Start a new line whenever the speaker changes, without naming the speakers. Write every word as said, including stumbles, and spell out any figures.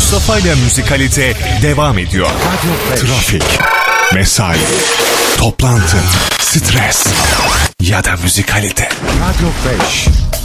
Mustafa ile Müzikalite devam ediyor. Trafik, mesai, toplantı, stres ya da müzikalite.
Radyo beş.